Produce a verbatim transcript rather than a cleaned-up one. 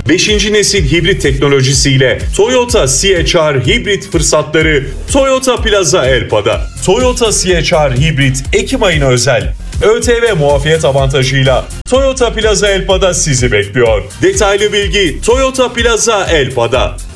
beşinci nesil hibrit teknolojisiyle Toyota C H R hibrit fırsatları Toyota Plaza Elpa'da. Toyota C H R hibrit Ekim ayına özel ÖTV muafiyet avantajıyla Toyota Plaza Elpa'da sizi bekliyor. Detaylı bilgi Toyota Plaza Elpa'da.